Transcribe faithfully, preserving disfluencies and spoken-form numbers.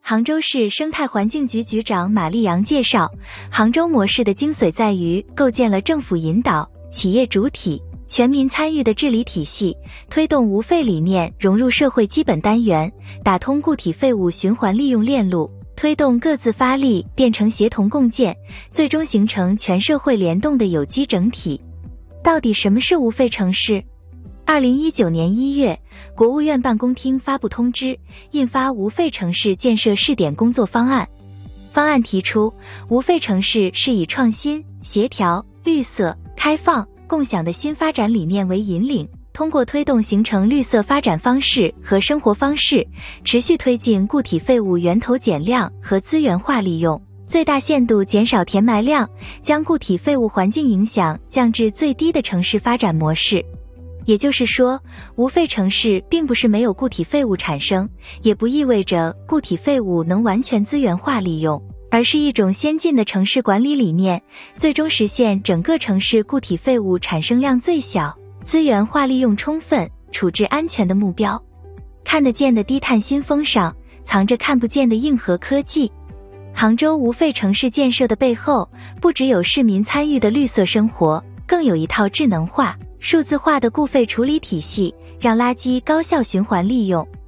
杭州市生态环境局局长马丽阳介绍，杭州模式的精髓在于构建了政府引导、企业主体、全民参与的治理体系，推动无废理念融入社会基本单元，打通固体废物循环利用链路，推动各自发力变成协同共建，最终形成全社会联动的有机整体。到底什么是无废城市？二零一九年一月，国务院办公厅发布通知，印发无废城市建设试点工作方案。方案提出，无废城市是以创新、协调、绿色、开放、共享的新发展理念为引领，通过推动形成绿色发展方式和生活方式，持续推进固体废物源头减量和资源化利用，最大限度减少填埋量，将固体废物环境影响降至最低的城市发展模式。也就是说，无废城市并不是没有固体废物产生，也不意味着固体废物能完全资源化利用，而是一种先进的城市管理理念，最终实现整个城市固体废物产生量最小、资源化利用充分、处置安全的目标。看得见的低碳新风尚，藏着看不见的硬核科技。杭州无废城市建设的背后，不只有市民参与的绿色生活，更有一套智能化、数字化的固废处理体系，让垃圾高效循环利用，